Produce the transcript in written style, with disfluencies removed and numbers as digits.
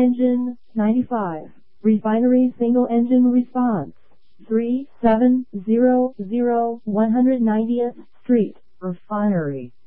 engine, 95. Refinery single engine response, 3700 190th Street, Refinery.